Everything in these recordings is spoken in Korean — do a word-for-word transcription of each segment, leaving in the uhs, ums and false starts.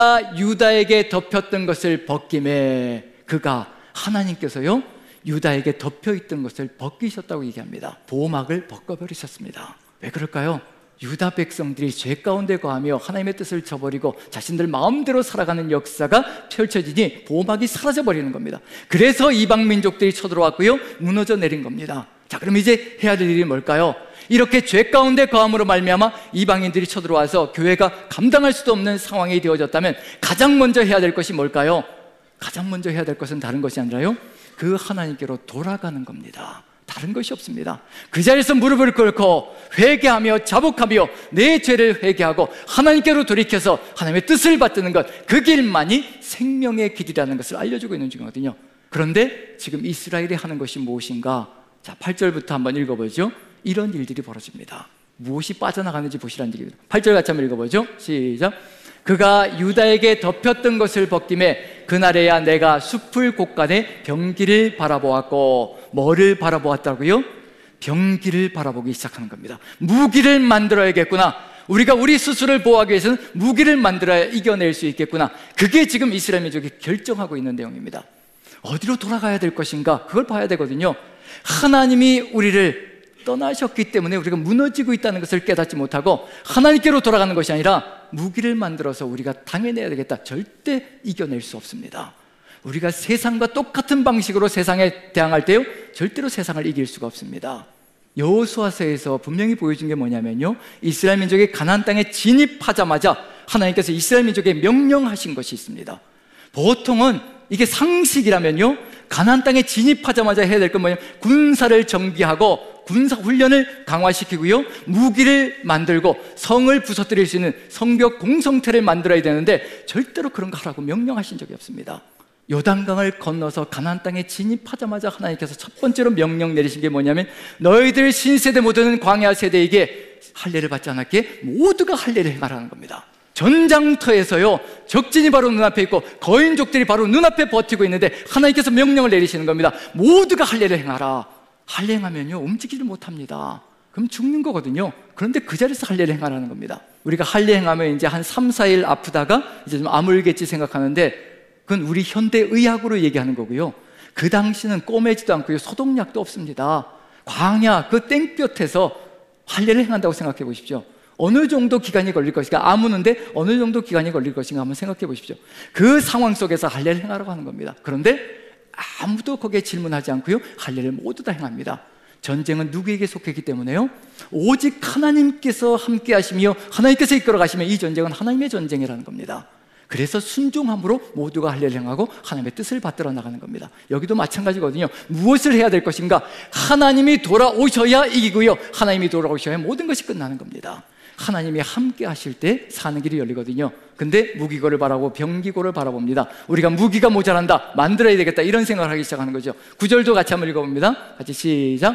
유다에게 덮였던 것을 벗김에 그가 하나님께서요 유다에게 덮여있던 것을 벗기셨다고 얘기합니다. 보호막을 벗겨버리셨습니다. 왜 그럴까요? 유다 백성들이 죄 가운데 거하며 하나님의 뜻을 저버리고 자신들 마음대로 살아가는 역사가 펼쳐지니 보호막이 사라져버리는 겁니다. 그래서 이방 민족들이 쳐들어왔고요 무너져 내린 겁니다. 자, 그럼 이제 해야 될 일이 뭘까요? 이렇게 죄 가운데 거함으로 말미암아 이방인들이 쳐들어와서 교회가 감당할 수도 없는 상황이 되어졌다면 가장 먼저 해야 될 것이 뭘까요? 가장 먼저 해야 될 것은 다른 것이 아니라요 그 하나님께로 돌아가는 겁니다. 다른 것이 없습니다. 그 자리에서 무릎을 꿇고 회개하며 자복하며 내 죄를 회개하고 하나님께로 돌이켜서 하나님의 뜻을 받드는 것, 그 길만이 생명의 길이라는 것을 알려주고 있는 중이거든요. 그런데 지금 이스라엘이 하는 것이 무엇인가? 자, 팔 절부터 한번 읽어보죠. 이런 일들이 벌어집니다. 무엇이 빠져나가는지 보시라는 얘기입니다. 팔 절 같이 한번 읽어보죠. 시작. 그가 유다에게 덮였던 것을 벗김에 그날에야 내가 숲을 곳간에 병기를 바라보았고, 뭐를 바라보았다고요? 병기를 바라보기 시작하는 겁니다. 무기를 만들어야겠구나. 우리가 우리 스스로를 보호하기 위해서는 무기를 만들어야 이겨낼 수 있겠구나. 그게 지금 이스라엘 민족이 결정하고 있는 내용입니다. 어디로 돌아가야 될 것인가? 그걸 봐야 되거든요. 하나님이 우리를 떠나셨기 때문에 우리가 무너지고 있다는 것을 깨닫지 못하고 하나님께로 돌아가는 것이 아니라 무기를 만들어서 우리가 당해내야 되겠다. 절대 이겨낼 수 없습니다. 우리가 세상과 똑같은 방식으로 세상에 대항할 때요 절대로 세상을 이길 수가 없습니다. 여호수아서에서 분명히 보여준 게 뭐냐면요, 이스라엘 민족이 가나안 땅에 진입하자마자 하나님께서 이스라엘 민족에 명령하신 것이 있습니다. 보통은 이게 상식이라면요 가나안 땅에 진입하자마자 해야 될 건 뭐냐면 군사를 정비하고 군사 훈련을 강화시키고요 무기를 만들고 성을 부서뜨릴 수 있는 성벽 공성태를 만들어야 되는데 절대로 그런 거 하라고 명령하신 적이 없습니다. 요단강을 건너서 가나안 땅에 진입하자마자 하나님께서 첫 번째로 명령 내리신 게 뭐냐면 너희들 신세대 모든 광야 세대에게 할례를 받지 않았기에 모두가 할례를 행하라는 겁니다. 전장터에서요 적진이 바로 눈앞에 있고 거인족들이 바로 눈앞에 버티고 있는데 하나님께서 명령을 내리시는 겁니다. 모두가 할례를 행하라. 할례 행하면요 움직이지 못합니다. 그럼 죽는 거거든요. 그런데 그 자리에서 할례를 행하라는 겁니다. 우리가 할례 행하면 이제 한 삼, 사 일 아프다가 이제 좀 아물겠지 생각하는데 그건 우리 현대의학으로 얘기하는 거고요 그 당시는 꼬매지도 않고요 소독약도 없습니다. 광야 그 땡볕에서 할례를 행한다고 생각해 보십시오. 어느 정도 기간이 걸릴 것인가, 아무는데 어느 정도 기간이 걸릴 것인가 한번 생각해 보십시오. 그 상황 속에서 할례를 행하라고 하는 겁니다. 그런데 아무도 거기에 질문하지 않고요 할례를 모두 다 행합니다. 전쟁은 누구에게 속했기 때문에요 오직 하나님께서 함께 하시며 하나님께서 이끌어 가시면 이 전쟁은 하나님의 전쟁이라는 겁니다. 그래서 순종함으로 모두가 할례를 행하고 하나님의 뜻을 받들어 나가는 겁니다. 여기도 마찬가지거든요. 무엇을 해야 될 것인가? 하나님이 돌아오셔야 이기고요 하나님이 돌아오셔야 모든 것이 끝나는 겁니다. 하나님이 함께 하실 때 사는 길이 열리거든요. 근데 무기고를 바라고 병기고를 바라봅니다. 우리가 무기가 모자란다, 만들어야 되겠다, 이런 생각을 하기 시작하는 거죠. 구절도 같이 한번 읽어봅니다. 같이 시작.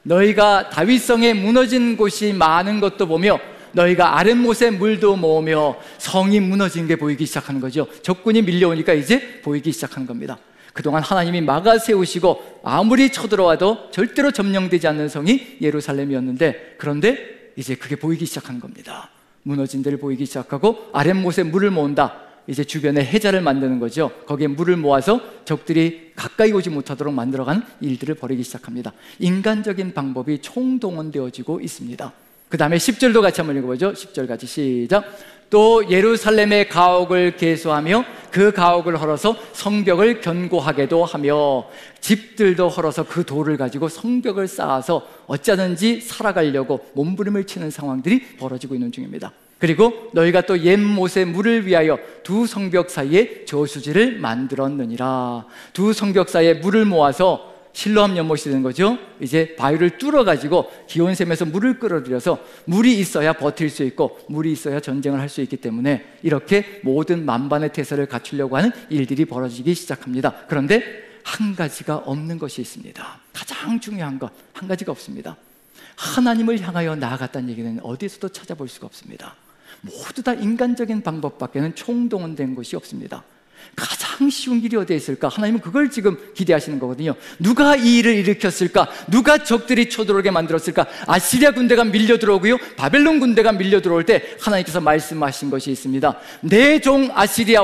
너희가 다윗성에 무너진 곳이 많은 것도 보며 너희가 아랫못에 물도 모으며 성이 무너진 게 보이기 시작하는 거죠. 적군이 밀려오니까 이제 보이기 시작하는 겁니다. 그동안 하나님이 막아 세우시고 아무리 쳐들어와도 절대로 점령되지 않는 성이 예루살렘이었는데, 그런데 이제 그게 보이기 시작한 겁니다. 무너진 데를 보이기 시작하고 아랫못에 물을 모은다. 이제 주변에 해자를 만드는 거죠. 거기에 물을 모아서 적들이 가까이 오지 못하도록 만들어가는 일들을 벌이기 시작합니다. 인간적인 방법이 총동원되어지고 있습니다. 그 다음에 십 절도 같이 한번 읽어보죠. 십 절 같이 시작. 또 예루살렘의 가옥을 개수하며 그 가옥을 헐어서 성벽을 견고하게도 하며 집들도 헐어서 그 돌을 가지고 성벽을 쌓아서 어쩌든지 살아가려고 몸부림을 치는 상황들이 벌어지고 있는 중입니다. 그리고 너희가 또 옛못에 물을 위하여 두 성벽 사이에 저수지를 만들었느니라. 두 성벽 사이에 물을 모아서 실로암 연못이 되는 거죠. 이제 바위를 뚫어가지고 기온샘에서 물을 끌어들여서 물이 있어야 버틸 수 있고 물이 있어야 전쟁을 할 수 있기 때문에 이렇게 모든 만반의 태세를 갖추려고 하는 일들이 벌어지기 시작합니다. 그런데 한 가지가 없는 것이 있습니다. 가장 중요한 것 한 가지가 없습니다. 하나님을 향하여 나아갔다는 얘기는 어디에서도 찾아볼 수가 없습니다. 모두 다 인간적인 방법밖에는 총동원된 것이 없습니다. 가장 쉬운 길이 어디에 있을까? 하나님은 그걸 지금 기대하시는 거거든요. 누가 이 일을 일으켰을까? 누가 적들이 쳐들어오게 만들었을까? 아시리아 군대가 밀려 들어오고요, 바벨론 군대가 밀려 들어올 때 하나님께서 말씀하신 것이 있습니다. 내 종 아시리아